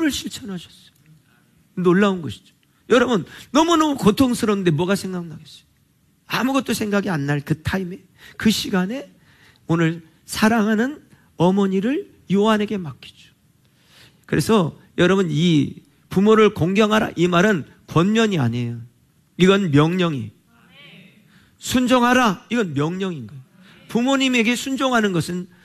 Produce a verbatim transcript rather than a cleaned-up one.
이걸 실천하셨어요. 놀라운 것이죠. 여러분, 너무너무 고통스러운데 뭐가 생각나겠어요? 아무것도 생각이 안 날 그 타임에, 그 시간에 오늘 사랑하는 어머니를 요한에게 맡기죠. 그래서 여러분, 이 부모를 공경하라, 이 말은 권면이 아니에요. 이건 명령이에요. 순종하라, 이건 명령인 거예요. 부모님에게 순종하는 것은